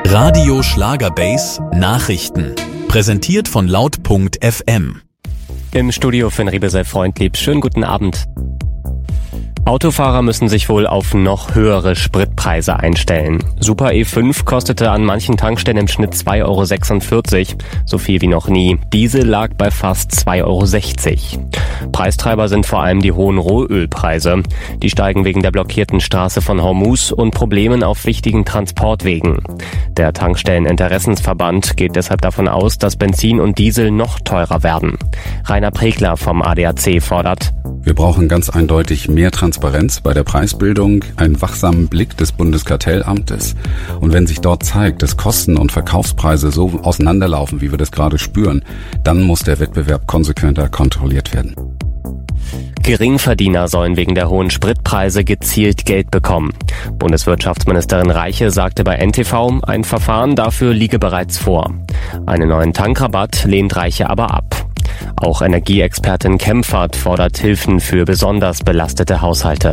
Radio Schlagerbase Nachrichten. Präsentiert von laut.fm. Im Studio Finn Riebe sei freundlieb. Schönen guten Abend. Autofahrer müssen sich wohl auf noch höhere Spritpreise einstellen. Super E5 kostete an manchen Tankstellen im Schnitt 2,46 €, so viel wie noch nie. Diesel lag bei fast 2,60 €. Preistreiber sind vor allem die hohen Rohölpreise. Die steigen wegen der blockierten Straße von Hormuz und Problemen auf wichtigen Transportwegen. Der Tankstelleninteressensverband geht deshalb davon aus, dass Benzin und Diesel noch teurer werden. Rainer Pregler vom ADAC fordert: Wir brauchen ganz eindeutig mehr Transparenz bei der Preisbildung, einen wachsamen Blick des Bundeskartellamtes. Und wenn sich dort zeigt, dass Kosten und Verkaufspreise so auseinanderlaufen, wie wir das gerade spüren, dann muss der Wettbewerb konsequenter kontrolliert werden. Geringverdiener sollen wegen der hohen Spritpreise gezielt Geld bekommen. Bundeswirtschaftsministerin Reiche sagte bei NTV, ein Verfahren dafür liege bereits vor. Einen neuen Tankrabatt lehnt Reiche aber ab. Auch Energieexpertin Kempfert fordert Hilfen für besonders belastete Haushalte.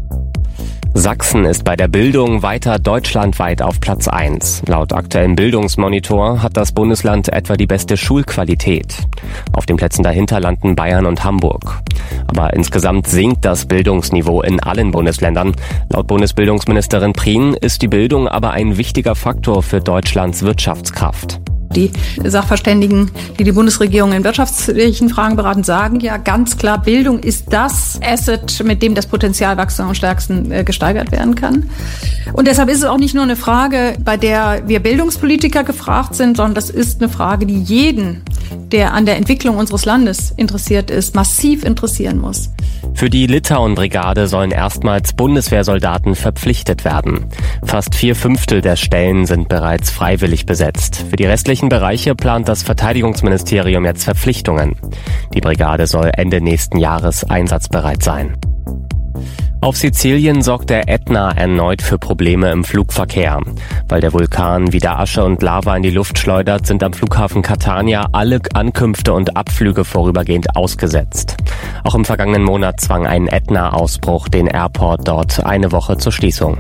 Sachsen ist bei der Bildung weiter deutschlandweit auf Platz 1. Laut aktuellem Bildungsmonitor hat das Bundesland etwa die beste Schulqualität. Auf den Plätzen dahinter landen Bayern und Hamburg. Aber insgesamt sinkt das Bildungsniveau in allen Bundesländern. Laut Bundesbildungsministerin Prien ist die Bildung aber ein wichtiger Faktor für Deutschlands Wirtschaftskraft. Die Sachverständigen, die die Bundesregierung in wirtschaftlichen Fragen beraten, sagen ja ganz klar, Bildung ist das Asset, mit dem das Potenzialwachstum am stärksten gesteigert werden kann. Und deshalb ist es auch nicht nur eine Frage, bei der wir Bildungspolitiker gefragt sind, sondern das ist eine Frage, die jeden, der an der Entwicklung unseres Landes interessiert ist, massiv interessieren muss. Für die Litauen-Brigade sollen erstmals Bundeswehrsoldaten verpflichtet werden. Fast 4/5 der Stellen sind bereits freiwillig besetzt. Für die restlichen Bereiche plant das Verteidigungsministerium jetzt Verpflichtungen. Die Brigade soll Ende nächsten Jahres einsatzbereit sein. Auf Sizilien sorgt der Ätna erneut für Probleme im Flugverkehr. Weil der Vulkan wieder Asche und Lava in die Luft schleudert, sind am Flughafen Catania alle Ankünfte und Abflüge vorübergehend ausgesetzt. Auch im vergangenen Monat zwang ein Ätna-Ausbruch den Airport dort eine Woche zur Schließung.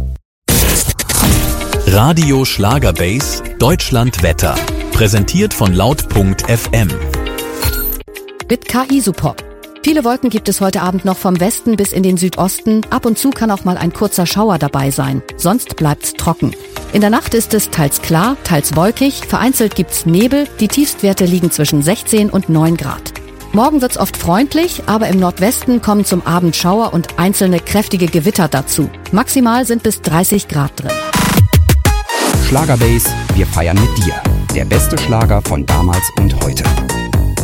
Radio Schlagerbase Deutschland Wetter. Präsentiert von laut.fm. Mit KI-Support. Viele Wolken gibt es heute Abend noch vom Westen bis in den Südosten. Ab und zu kann auch mal ein kurzer Schauer dabei sein. Sonst bleibt's trocken. In der Nacht ist es teils klar, teils wolkig. Vereinzelt gibt's Nebel. Die Tiefstwerte liegen zwischen 16 und 9 Grad. Morgen wird's oft freundlich, aber im Nordwesten kommen zum Abend Schauer und einzelne kräftige Gewitter dazu. Maximal sind bis 30 Grad drin. Schlagerbase, wir feiern mit dir. Der beste Schlager von damals und heute.